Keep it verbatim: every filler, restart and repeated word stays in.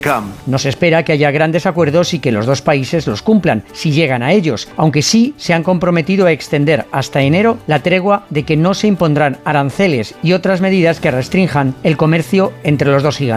No se espera que haya grandes acuerdos y que los dos países los cumplan, si llegan a ellos, aunque sí se han comprometido a extender hasta enero la tregua de que no se impondrán aranceles y otras medidas que restrinjan el comercio entre los dos gigantes.